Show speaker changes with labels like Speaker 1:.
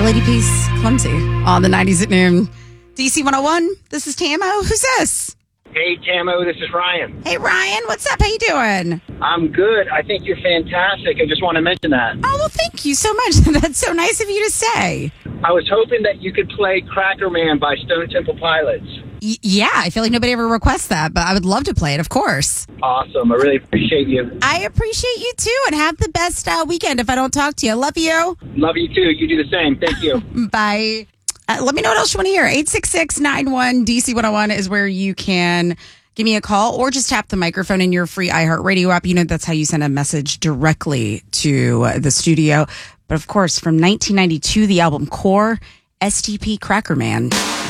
Speaker 1: Lady Peace, Clumsy, on the 90s at noon. DC 101, this is Tamo. Who's this?
Speaker 2: Hey, Tamo, this is Ryan.
Speaker 1: Hey, Ryan, what's up? How you doing?
Speaker 2: I'm good. I think you're fantastic. I just want to mention that.
Speaker 1: Oh, well, thank you so much. That's so nice of you to say.
Speaker 2: I was hoping that you could play Cracker Man by Stone Temple Pilots.
Speaker 1: Yeah, I feel like nobody ever requests that, but I would love to play it, of course.
Speaker 2: Awesome. I really appreciate you.
Speaker 1: I appreciate you, too, and have the best weekend if I don't talk to you. I love you.
Speaker 2: Love you, too. You do the same. Thank you.
Speaker 1: Bye. Let me know what else you want to hear. 866-91-DC101 is where you can give me a call or just tap the microphone in your free iHeartRadio app. You know, that's how you send a message directly to the studio. But, of course, from 1992, the album Core, STP Cracker Man.